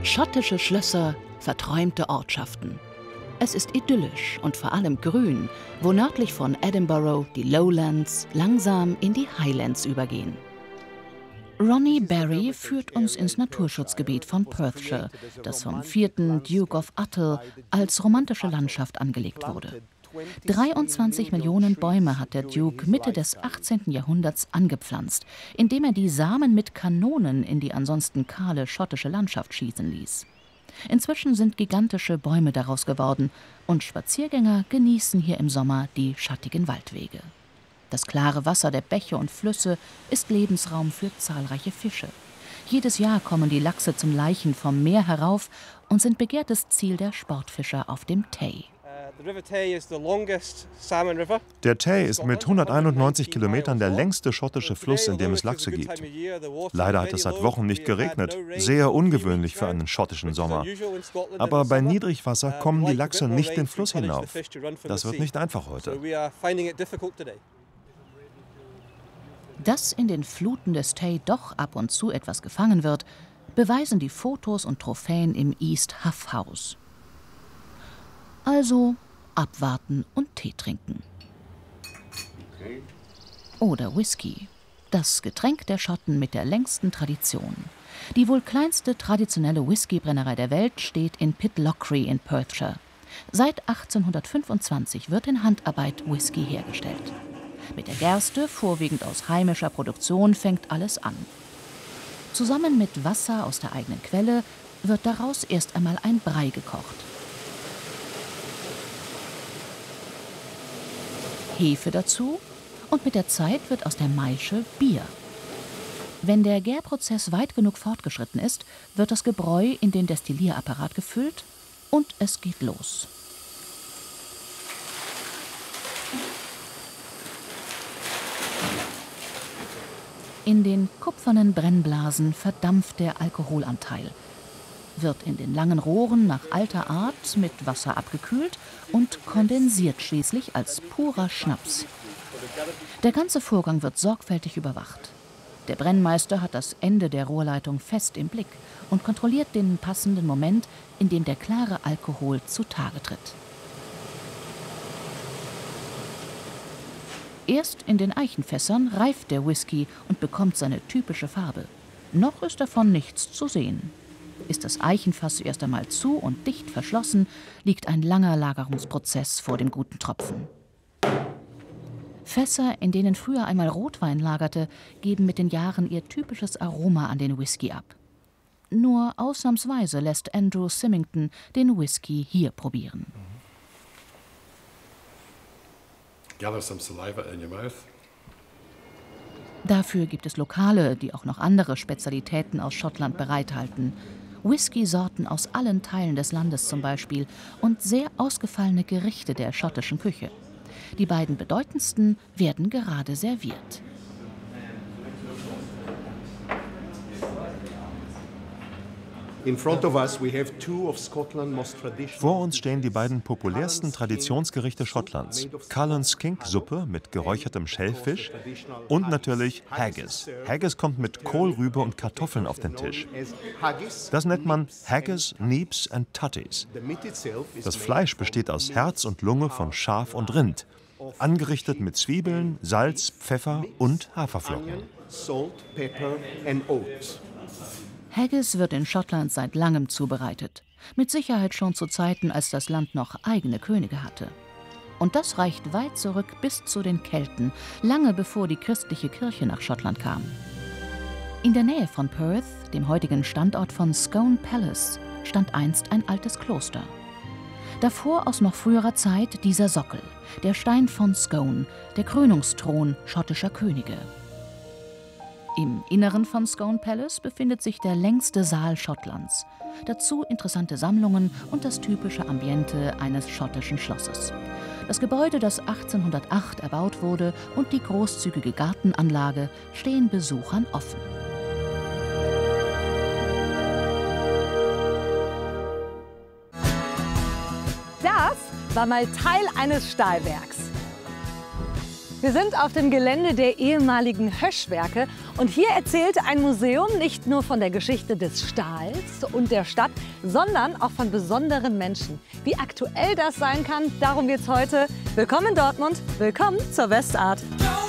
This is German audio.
Schottische Schlösser, verträumte Ortschaften. Es ist idyllisch und vor allem grün, wo nördlich von Edinburgh die Lowlands langsam in die Highlands übergehen. Ronnie Barry führt uns ins Naturschutzgebiet von Perthshire, das vom 4. Duke of Atholl als romantische Landschaft angelegt wurde. 23 Millionen Bäume hat der Duke Mitte des 18. Jahrhunderts angepflanzt, indem er die Samen mit Kanonen in die ansonsten kahle schottische Landschaft schießen ließ. Inzwischen sind gigantische Bäume daraus geworden und Spaziergänger genießen hier im Sommer die schattigen Waldwege. Das klare Wasser der Bäche und Flüsse ist Lebensraum für zahlreiche Fische. Jedes Jahr kommen die Lachse zum Laichen vom Meer herauf und sind begehrtes Ziel der Sportfischer auf dem Tay. Der Tay ist mit 191 Kilometern der längste schottische Fluss, in dem es Lachse gibt. Leider hat es seit Wochen nicht geregnet. Sehr ungewöhnlich für einen schottischen Sommer. Aber bei Niedrigwasser kommen die Lachse nicht den Fluss hinauf. Das wird nicht einfach heute. Dass in den Fluten des Tay doch ab und zu etwas gefangen wird, beweisen die Fotos und Trophäen im East Huff House. Also abwarten und Tee trinken. Oder Whisky, das Getränk der Schotten mit der längsten Tradition. Die wohl kleinste traditionelle Whiskybrennerei der Welt steht in Pitlochry in Perthshire. Seit 1825 wird in Handarbeit Whisky hergestellt. Mit der Gerste, vorwiegend aus heimischer Produktion, fängt alles an. Zusammen mit Wasser aus der eigenen Quelle wird daraus erst einmal ein Brei gekocht. Hefe dazu und mit der Zeit wird aus der Maische Bier. Wenn der Gärprozess weit genug fortgeschritten ist, wird das Gebräu in den Destillierapparat gefüllt und es geht los. In den kupfernen Brennblasen verdampft der Alkoholanteil, wird in den langen Rohren nach alter Art mit Wasser abgekühlt und kondensiert schließlich als purer Schnaps. Der ganze Vorgang wird sorgfältig überwacht. Der Brennmeister hat das Ende der Rohrleitung fest im Blick und kontrolliert den passenden Moment, in dem der klare Alkohol zutage tritt. Erst in den Eichenfässern reift der Whisky und bekommt seine typische Farbe. Noch ist davon nichts zu sehen. Ist das Eichenfass erst einmal zu und dicht verschlossen, liegt ein langer Lagerungsprozess vor dem guten Tropfen. Fässer, in denen früher einmal Rotwein lagerte, geben mit den Jahren ihr typisches Aroma an den Whisky ab. Nur ausnahmsweise lässt Andrew Symington den Whisky hier probieren. Gather some saliva in your mouth. Dafür gibt es Lokale, die auch noch andere Spezialitäten aus Schottland bereithalten. Whisky-Sorten aus allen Teilen des Landes zum Beispiel und sehr ausgefallene Gerichte der schottischen Küche. Die beiden bedeutendsten werden gerade serviert. Vor uns stehen die beiden populärsten Traditionsgerichte Schottlands. Cullen Skink-Suppe mit geräuchertem Schellfisch und natürlich Haggis. Haggis kommt mit Kohlrübe und Kartoffeln auf den Tisch. Das nennt man Haggis, Neeps and Tutties. Das Fleisch besteht aus Herz und Lunge von Schaf und Rind, angerichtet mit Zwiebeln, Salz, Pfeffer und Haferflocken. Haggis wird in Schottland seit langem zubereitet. Mit Sicherheit schon zu Zeiten, als das Land noch eigene Könige hatte. Und das reicht weit zurück bis zu den Kelten, lange bevor die christliche Kirche nach Schottland kam. In der Nähe von Perth, dem heutigen Standort von Scone Palace, stand einst ein altes Kloster. Davor aus noch früherer Zeit dieser Sockel, der Stein von Scone, der Krönungsthron schottischer Könige. Im Inneren von Scone Palace befindet sich der längste Saal Schottlands. Dazu interessante Sammlungen und das typische Ambiente eines schottischen Schlosses. Das Gebäude, das 1808 erbaut wurde, und die großzügige Gartenanlage stehen Besuchern offen. Das war mal Teil eines Stahlwerks. Wir sind auf dem Gelände der ehemaligen Höschwerke und hier erzählt ein Museum nicht nur von der Geschichte des Stahls und der Stadt, sondern auch von besonderen Menschen. Wie aktuell das sein kann, darum geht's heute. Willkommen in Dortmund, willkommen zur Westart.